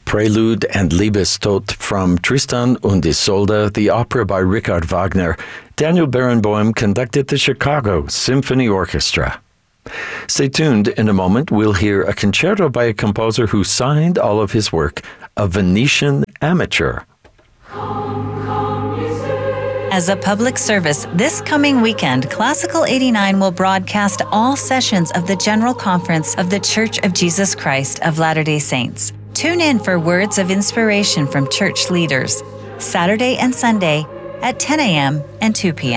Prelude and Liebestod from Tristan und Isolde, the opera by Richard Wagner. Daniel Barenboim conducted the Chicago Symphony Orchestra. Stay tuned. In a moment, we'll hear a concerto by a composer who signed all of his work, a Venetian amateur. As a public service, this coming weekend, Classical 89 will broadcast all sessions of the General Conference of the Church of Jesus Christ of Latter-day Saints. Tune in for words of inspiration from church leaders, Saturday and Sunday at 10 a.m. and 2 p.m.